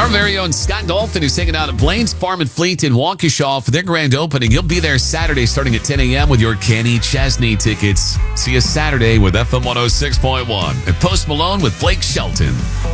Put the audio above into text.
very own Scott Dolphin, who's hanging out at Blaine's Farm and Fleet in Waukesha for their grand opening. He'll be there Saturday starting at 10 a.m. with your Kenny Chesney tickets. See you Saturday with FM 106.1 and Post Malone with Blake Shelton.